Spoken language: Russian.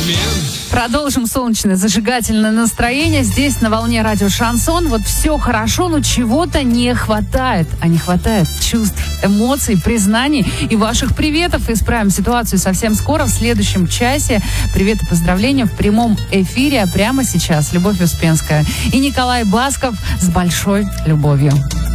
Продолжим солнечное зажигательное настроение. Здесь на волне радио Шансон. Вот все хорошо, но чего-то не хватает. А не хватает чувств, эмоций, признаний и ваших приветов. Исправим ситуацию совсем скоро, в следующем часе. Привет и поздравления в прямом эфире. А прямо сейчас Любовь Успенская и Николай Басков с большой любовью.